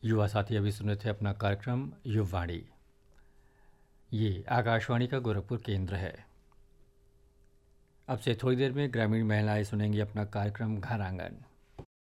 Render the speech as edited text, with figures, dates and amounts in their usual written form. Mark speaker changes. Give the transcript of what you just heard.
Speaker 1: युवा साथी अभी सुन रहे थे अपना कार्यक्रम युववाणी। ये आकाशवाणी का गोरखपुर केंद्र है। अब से थोड़ी देर में ग्रामीण महिलाएं सुनेंगी अपना कार्यक्रम घर आंगन।